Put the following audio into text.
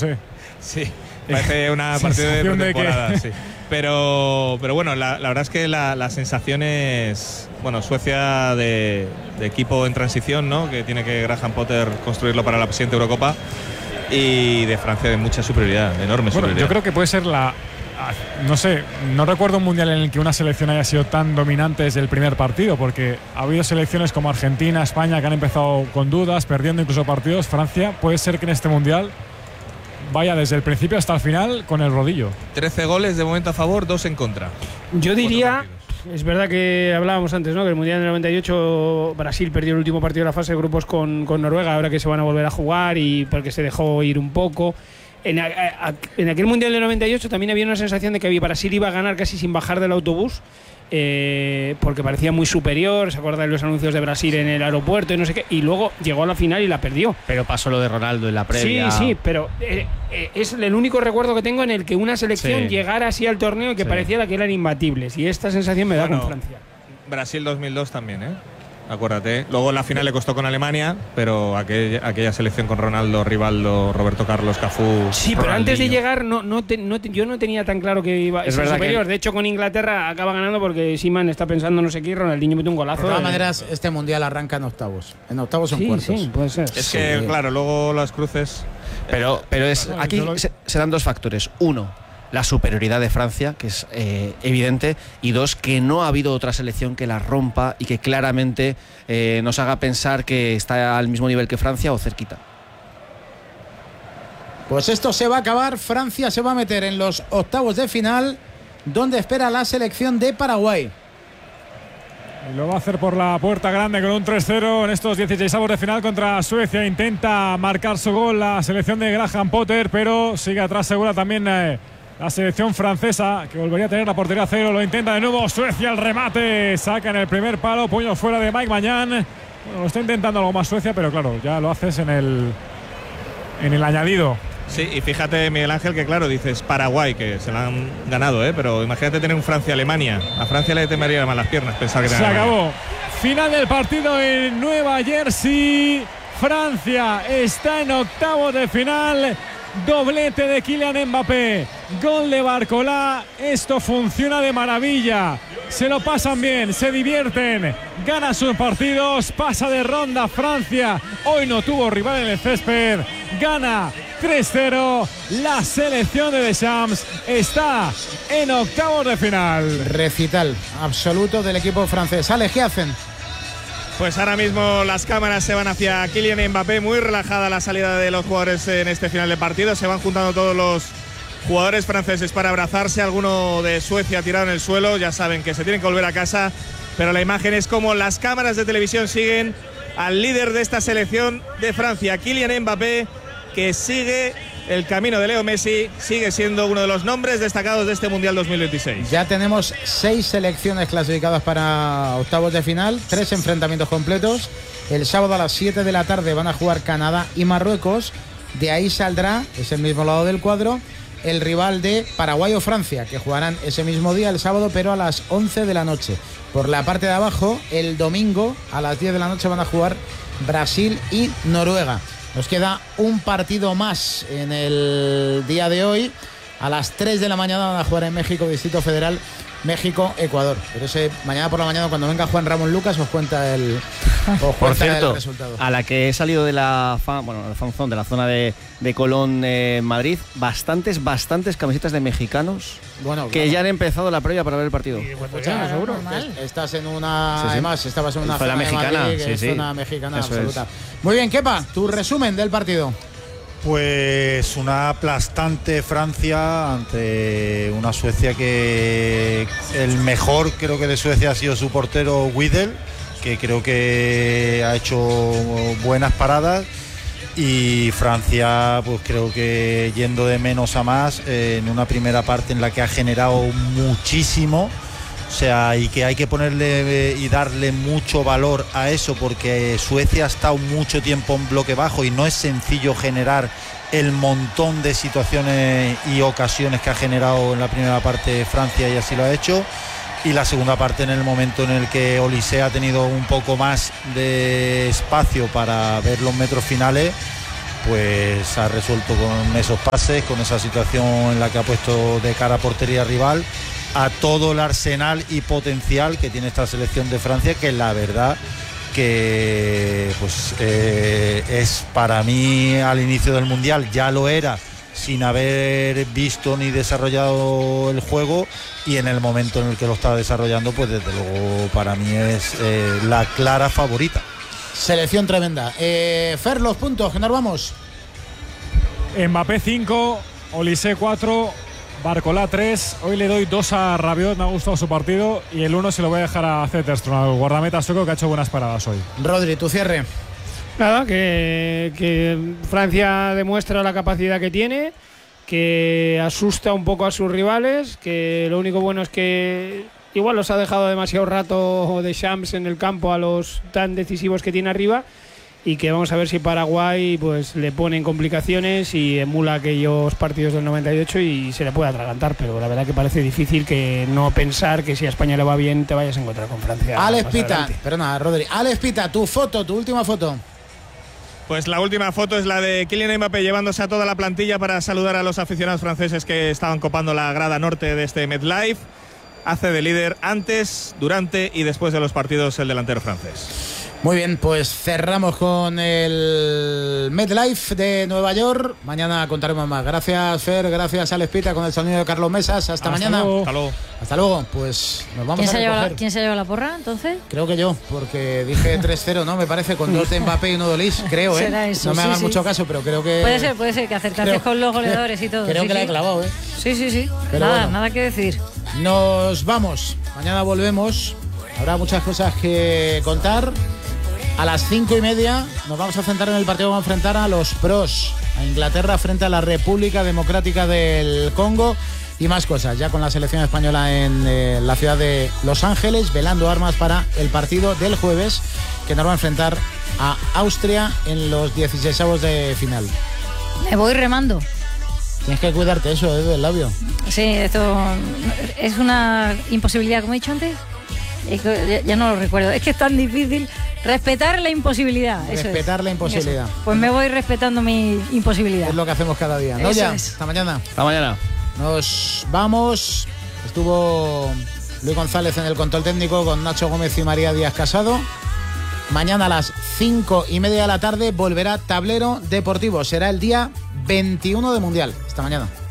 sé. Sí, parece una partida de pretemporada, sí. Pero bueno, la verdad es que la sensación es, bueno, Suecia de equipo en transición, ¿no? Que tiene que Graham Potter construirlo para la siguiente Eurocopa, y de Francia de mucha superioridad, de enorme superioridad. Yo creo que puede ser no sé, no recuerdo un mundial en el que una selección haya sido tan dominante desde el primer partido, porque ha habido selecciones como Argentina, España, que han empezado con dudas, perdiendo incluso partidos. Francia puede ser que en este mundial vaya desde el principio hasta el final con el rodillo. 13 goles de momento a favor, 2 en contra. Yo diría, es verdad que hablábamos antes, ¿no? Que el mundial del 98 Brasil perdió el último partido de la fase de grupos con Noruega, ahora que se van a volver a jugar y porque se dejó ir un poco. En aquel mundial del 98 también había una sensación de que Brasil iba a ganar casi sin bajar del autobús, porque parecía muy superior. ¿Se acuerdan de los anuncios de Brasil en el aeropuerto y no sé qué? Y luego llegó a la final y la perdió. Pero pasó lo de Ronaldo en la previa. Sí, pero es el único recuerdo que tengo en el que una selección llegara así al torneo y que pareciera que eran imbatibles. Y esta sensación me da con Francia. Brasil 2002 también, acuérdate. Luego en la final le costó con Alemania, pero aquella selección con Ronaldo, Rivaldo, Roberto Carlos, Cafú. Sí, pero antes de llegar yo no tenía tan claro que iba a ser superior. De hecho, con Inglaterra acaba ganando porque Seaman está pensando no sé qué, Ronaldinho mete un golazo. De todas maneras, este mundial arranca en octavos. En octavos o en cuartos. Sí, puede ser. Es que, claro, luego las cruces. Pero aquí se dan dos factores. Uno, la superioridad de Francia, que es evidente, y dos, que no ha habido otra selección que la rompa y que claramente nos haga pensar que está al mismo nivel que Francia o cerquita. Pues esto se va a acabar. Francia se va a meter en los octavos de final, donde espera la selección de Paraguay. Y lo va a hacer por la puerta grande con un 3-0 en estos 16avos de final contra Suecia. Intenta marcar su gol la selección de Graham Potter, pero sigue atrás segura también la selección francesa, que volvería a tener la portería a cero. Lo intenta de nuevo Suecia, el remate, saca en el primer palo, puño fuera de Mike Maignan. Bueno, lo está intentando algo más Suecia, pero claro, ya lo haces en el añadido. Sí, y fíjate, Miguel Ángel, que claro, dices Paraguay, que se la han ganado, pero imagínate tener un Francia-Alemania. A Francia le temblarían más las piernas pensar que se acabó. Final del partido en Nueva Jersey. Francia está en octavos de final. Doblete de Kylian Mbappé, gol de Barcola. Esto funciona de maravilla. Se lo pasan bien, se divierten, ganan sus partidos, pasa de ronda Francia. Hoy no tuvo rival en el césped, gana 3-0. La selección de Deschamps está en octavos de final. Recital absoluto del equipo francés. Ale, ¿qué hacen? Pues ahora mismo las cámaras se van hacia Kylian Mbappé, muy relajada la salida de los jugadores en este final de partido. Se van juntando todos los jugadores franceses para abrazarse. Alguno de Suecia tirado en el suelo, ya saben que se tienen que volver a casa. Pero la imagen es como las cámaras de televisión siguen al líder de esta selección de Francia, Kylian Mbappé, que sigue el camino de Leo Messi, sigue siendo uno de los nombres destacados de este Mundial 2026. Ya tenemos 6 selecciones clasificadas para octavos de final, 3 enfrentamientos completos. El sábado a las 7 de la tarde van a jugar Canadá y Marruecos. De ahí saldrá, es el mismo lado del cuadro, el rival de Paraguay o Francia, que jugarán ese mismo día, el sábado, pero a las 11 de la noche. Por la parte de abajo, el domingo a las 10 de la noche van a jugar Brasil y Noruega. Nos queda un partido más en el día de hoy. A las 3 de la mañana van a jugar en México, Distrito Federal, México-Ecuador. Pero mañana por la mañana, cuando venga Juan Ramón Lucas, os cuenta el resultado. A la que he salido de la fan zone, de la zona de Colón, Madrid, bastantes camisetas de mexicanos que ya han empezado la previa para ver el partido. Pues ya, seguro. Estás en una... Sí. Además, estabas en una zona mexicana, Madrid, que es zona mexicana absoluta. Muy bien, Kepa, tu resumen del partido. Pues una aplastante Francia ante una Suecia que el mejor creo que de Suecia ha sido su portero Widel, que creo que ha hecho buenas paradas, y Francia pues creo que yendo de menos a más en una primera parte en la que ha generado muchísimo. O sea, y que hay que ponerle y darle mucho valor a eso, porque Suecia ha estado mucho tiempo en bloque bajo y no es sencillo generar el montón de situaciones y ocasiones que ha generado en la primera parte Francia, y así lo ha hecho. Y la segunda parte, en el momento en el que Olise ha tenido un poco más de espacio para ver los metros finales, pues ha resuelto con esos pases, con esa situación en la que ha puesto de cara a portería rival, a todo el arsenal y potencial que tiene esta selección de Francia, que la verdad que pues es para mí al inicio del Mundial, ya lo era sin haber visto ni desarrollado el juego, y en el momento en el que lo estaba desarrollando, pues desde luego para mí es la clara favorita. Selección tremenda. Fer, los puntos, que nos vamos. Mbappé 5, Olise 4, Barcola 3. Hoy le doy 2 a Rabiot, me ha gustado su partido, y el 1 se lo voy a dejar a Zetterström, al guardameta sueco, que ha hecho buenas paradas hoy. Rodri, tu cierre. Nada, que Francia demuestra la capacidad que tiene, que asusta un poco a sus rivales, que lo único bueno es que igual los ha dejado demasiado rato de Champs en el campo a los tan decisivos que tiene arriba, y que vamos a ver si Paraguay pues le pone en complicaciones y emula aquellos partidos del 98 y se le puede atragantar, pero la verdad que parece difícil que no pensar que si a España le va bien te vayas a encontrar con Francia. Alex Pita, perdona, Rodri. Alex Pita, tu foto, tu última foto. Pues la última foto es la de Kylian Mbappé llevándose a toda la plantilla para saludar a los aficionados franceses que estaban copando la grada norte de este MetLife. Hace de líder antes, durante y después de los partidos el delantero francés. Muy bien, pues cerramos con el MetLife de Nueva York. Mañana contaremos más. Gracias, Fer, gracias, Alex Pita, con el sonido de Carlos Mesas. Hasta mañana. Hasta luego. Hasta luego. Pues nos vamos a recoger. ¿Quién se ha llevado la porra, entonces? Creo que yo, porque dije 3-0, ¿no? Me parece, con 2 de Mbappé y 1 de Olise, creo, ¿eh? Será eso, no me hagan sí. mucho caso, pero creo que... Puede ser, que acertaste con los goleadores y todo. Creo que la he clavado, ¿eh? Sí. Pero Nada que decir. Nos vamos. Mañana volvemos. Habrá muchas cosas que contar. A las 5:30 nos vamos a centrar en el partido que vamos a enfrentar a los pros, a Inglaterra frente a la República Democrática del Congo, y más cosas, ya con la selección española en la ciudad de Los Ángeles, velando armas para el partido del jueves, que nos va a enfrentar a Austria en los 16avos de final. Me voy remando. Tienes que cuidarte eso, del labio. Sí, esto es una imposibilidad, como he dicho antes. Ya no lo recuerdo. Es que es tan difícil respetar la imposibilidad. Respetar la imposibilidad. Eso. Pues me voy respetando mi imposibilidad. Es lo que hacemos cada día. ¿No? Ya. Hasta mañana. Hasta mañana. Nos vamos. Estuvo Luis González en el control técnico con Nacho Gómez y María Díaz Casado. Mañana a las 5:30 de la tarde volverá Tablero Deportivo. Será el día 21 de Mundial. Hasta mañana.